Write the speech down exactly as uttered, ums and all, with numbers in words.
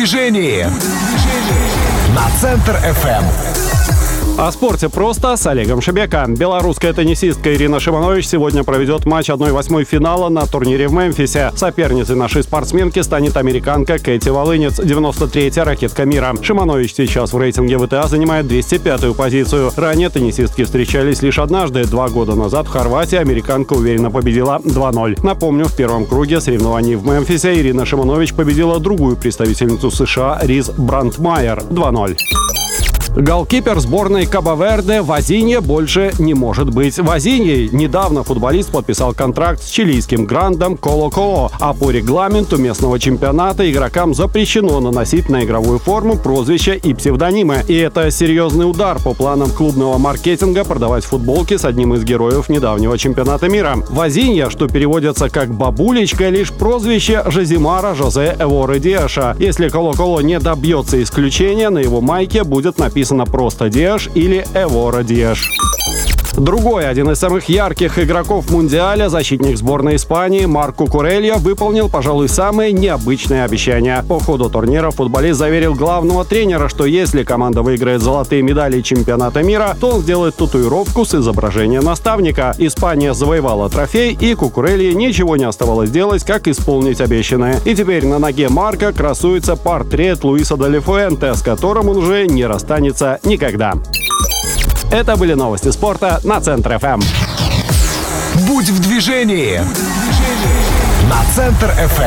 движении на Центр эф эм. О спорте просто с Олегом Шебека. Белорусская теннисистка Ирина Шиманович сегодня проведет матч одна восьмая финала на турнире в Мемфисе. Соперницей нашей спортсменки станет американка Кэти Волынец, девяносто третья ракетка мира. Шиманович сейчас в рейтинге вэ тэ а занимает двести пятую позицию. Ранее теннисистки встречались лишь однажды. Два года назад в Хорватии американка уверенно победила два ноль. Напомню, в первом круге соревнований в Мемфисе Ирина Шиманович победила другую представительницу США Риз Брандмайер два ноль. Голкипер сборной Кабо-Верде Вазинья больше не может быть Вазиньей. Недавно футболист подписал контракт с чилийским грандом Коло-Коло, а по регламенту местного чемпионата игрокам запрещено наносить на игровую форму прозвища и псевдонимы. И это серьезный удар по планам клубного маркетинга продавать футболки с одним из героев недавнего чемпионата мира. Вазинья, что переводится как «бабулечка», лишь прозвище Жозимара Жозе Эворы Диаша. Если Коло-Коло не добьется исключения, на его майке будет написано просто Диаш или Эвора Диаш. Другой, один из самых ярких игроков Мундиаля, защитник сборной Испании Марко Курелья, выполнил, пожалуй, самое необычное обещание. По ходу турнира футболист заверил главного тренера, что если команда выиграет золотые медали чемпионата мира, то он сделает татуировку с изображением наставника. Испания завоевала трофей, и Кукурелье ничего не оставалось делать, как исполнить обещанное. И теперь на ноге Марко красуется портрет Луиса де ла Фуэнте, с которым он уже не расстанется никогда. Это были новости спорта на Центр эф эм. Будь в движении на Центр эф эм.